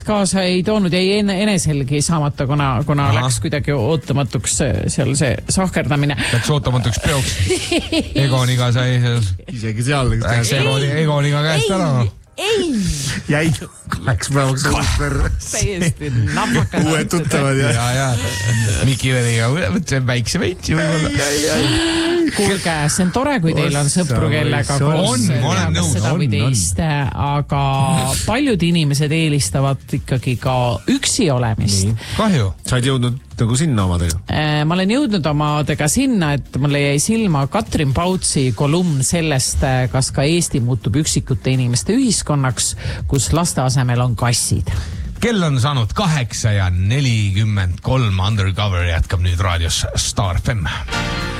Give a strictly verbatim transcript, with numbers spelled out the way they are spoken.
kaasa ei toonud, jäi eneselgi saamata, kuna, kuna läks kuidagi ootamatuks seal see sahkerdamine. Läks ootamatuks peoks. Egoniga sai seal. Isegi seal läks Egoni, Egoniga käest ära. Ei! Jäi kaheks päevaks õuster. Täiesti napakas. Uued tuttavad. Ja, ja. Miki Veriga võtsen väikse veitsi võib-olla. Kuulge, see on tore, kui teil on sõpru, kellega koos teada seda või teist, aga paljud inimesed eelistavad ikkagi ka üksi olemist. Kahju. Sa oled jõudnud nagu sinna omadega? Ma olen jõudnud omadega sinna, et mulle jäi silma Katrin Pautsi kolumn sellest, kas ka Eesti muutub üksikute inimeste ühiskonnaks, kus laste asemel on kassid. Kell on saanud kaheksa ja nelikümmend kolm. Undercover jätkab nüüd raadios Star F M.